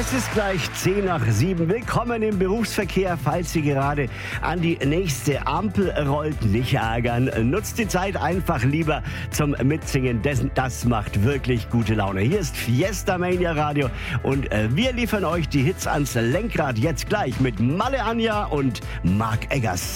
Es ist gleich 10 nach 7. Willkommen im Berufsverkehr. Falls Sie gerade an die nächste Ampel rollt, nicht ärgern. Nutzt die Zeit einfach lieber zum Mitsingen. Das macht wirklich gute Laune. Hier ist Fiesta Mania Radio und wir liefern euch die Hits ans Lenkrad jetzt gleich mit Malle Anja und Marc Eggers.